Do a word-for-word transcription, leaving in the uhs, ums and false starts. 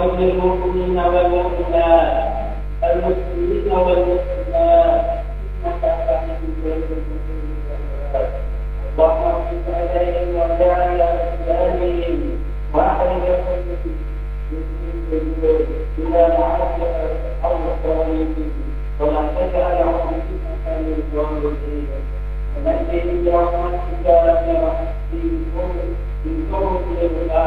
واغفر للمؤمنين والمؤمنات المسلمين والمسلمات انك تعلم اللهم اغفر عليهم واجعل اسلامهم واخرجهم الى معاصي او الصالحين ولا تجعل فتنة للظالمين ونجهم برحمتك يا رحيم من كل